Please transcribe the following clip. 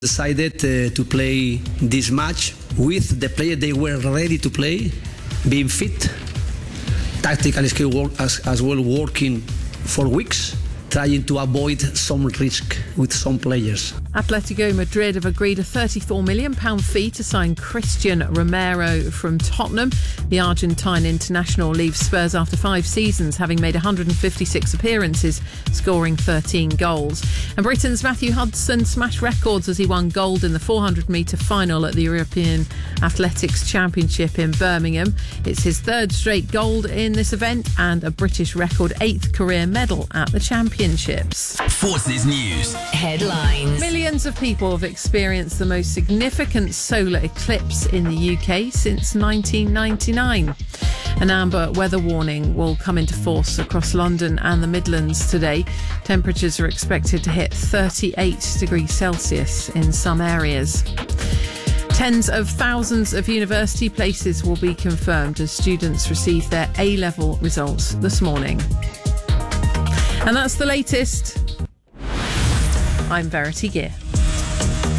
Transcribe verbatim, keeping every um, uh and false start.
Decided uh, to play this match with the players they were ready to play, being fit, tactical skill work as, as well, working for weeks, trying to avoid some risk with some players. Atletico Madrid have agreed a thirty-four million pounds fee to sign Christian Romero from Tottenham. The Argentine international leaves Spurs after five seasons, having made one hundred fifty-six appearances, scoring thirteen goals. And Britain's Matthew Hudson smashed records as he won gold in the four hundred metre final at the European Athletics Championship in Birmingham. It's his third straight gold in this event and a British record eighth career medal at the Championships. Forces News headlines. Millions of people have experienced the most significant solar eclipse in the U K since nineteen ninety-nine. An amber weather warning will come into force across London and the Midlands today. Temperatures are expected to hit thirty-eight degrees Celsius in some areas. Tens of thousands of university places will be confirmed as students receive their A-level results this morning. And that's the latest. I'm Verity Gear.